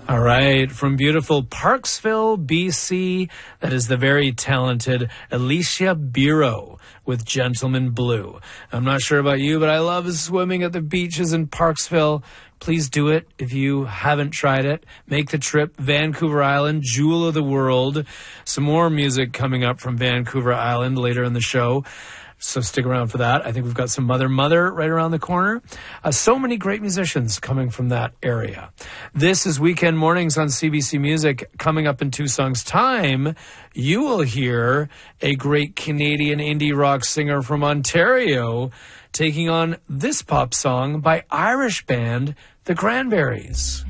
All right, from beautiful Parksville, BC, that is the very talented Alicia Biro with Gentleman Blue. I'm not sure about you, but I love swimming at the beaches in Parksville. Please do it if you haven't tried it. Make the trip. Vancouver Island, jewel of the world. Some more music coming up from Vancouver Island later in the show. So stick around for that. I think we've got some Mother right around the corner. So many great musicians coming from that area. This is Weekend Mornings on CBC Music. Coming up in 2 songs' time, you will hear a great Canadian indie rock singer from Ontario taking on this pop song by Irish band The Cranberries.